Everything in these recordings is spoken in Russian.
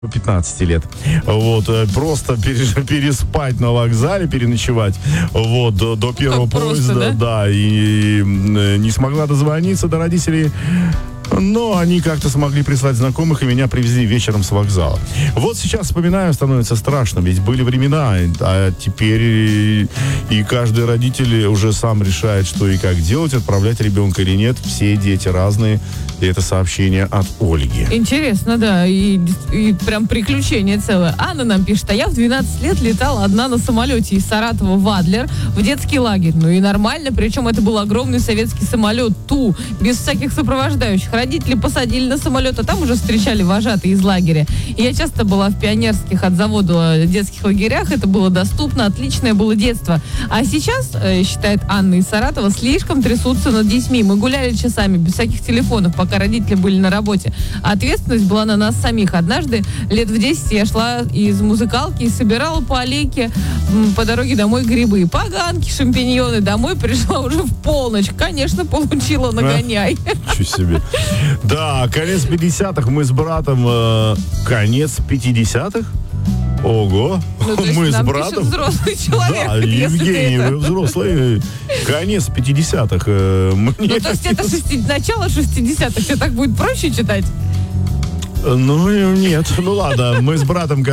15 лет. Вот, просто переспать на вокзале, переночевать, вот, до первого поезда, просто, да, и не смогла дозвониться до родителей. Но они как-то смогли прислать знакомых, и меня привезли вечером с вокзала. Вот сейчас вспоминаю, становится страшно, ведь были времена, а теперь и каждый родитель уже сам решает, что и как делать, отправлять ребенка или нет. Все дети разные. И это сообщение от Ольги. Интересно, да, и прям приключение целое. Анна нам пишет: а я в 12 лет летала одна на самолете из Саратова в Адлер в детский лагерь. Ну и нормально, причем это был огромный советский самолет Ту, без всяких сопровождающих. Родители посадили на самолет, а там уже встречали вожатые из лагеря. И я часто была в пионерских от завода детских лагерях, это было доступно, отличное было детство. А сейчас, считает Анна из Саратова, слишком трясутся над детьми. Мы гуляли часами без всяких телефонов, пока родители были на работе. А ответственность была на нас самих. Однажды, лет в 10, я шла из музыкалки и собирала по аллейке по дороге домой грибы. Поганки, шампиньоны. Домой пришла уже в полночь. Конечно, получила нагоняй. Ничего себе. Да, конец 50-х. Мы с братом... конец 50-х? Ого, ну, мы с нам братом. Взрослый человек. Да, Евгений, вы взрослый. Конец 50-х. Ну, то есть это начало 60-х, тебе так будет проще читать? Ну, нет. Ну, ладно. Мы с братом,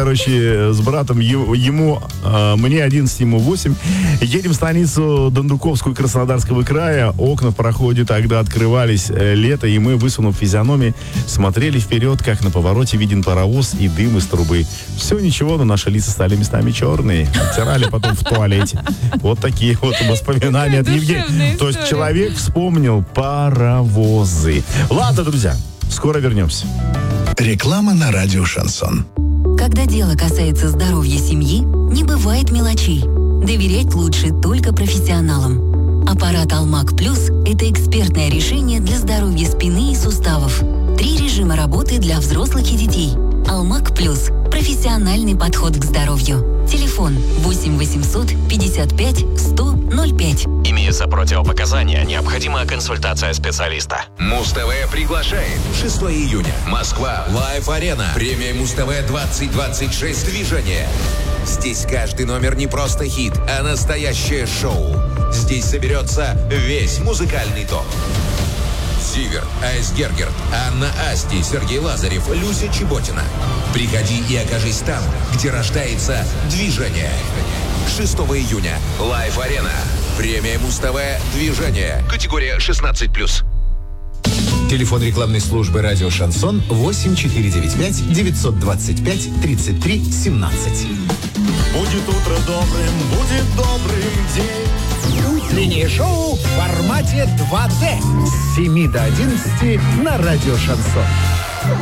ему, мне 11, ему 8. Едем в станицу Дондуковскую Краснодарского края. Окна в проходе тогда открывались, лето, и мы, высунув физиономии, смотрели вперед, как на повороте виден паровоз и дым из трубы. Все ничего, но наши лица стали местами черные. Оттирали потом в туалете. Вот такие вот воспоминания от Евгения. То есть человек вспомнил паровозы. Ладно, друзья, скоро вернемся. Реклама на радио «Шансон». Когда дело касается здоровья семьи, не бывает мелочей. Доверять лучше только профессионалам. Аппарат «Алмак Плюс» – это экспертное решение для здоровья спины и суставов. 3 режима работы для взрослых и детей. «Алмак Плюс» – профессиональный подход к здоровью. Телефон 8 800 55 100 05. Имеются противопоказания, необходима консультация специалиста. Муз-ТВ приглашает. 6 июня. Москва. Лайв-арена. Премия Муз-ТВ 2026. Движение. Здесь каждый номер не просто хит, а настоящее шоу. Здесь соберется весь музыкальный топ. Зиверт, Айсгергерт, Анна Асти, Сергей Лазарев, Люся Чеботина. Приходи и окажись там, где рождается движение. 6 июня. Лайв-арена. Премия Муз-ТВ «Движение». Категория 16+. Телефон рекламной службы «Радио Шансон» 8495 925 33 17. Будет утро добрым, будет добрым день. Утреннее шоу в формате 2D. С 7 до 11 на радио «Шансон».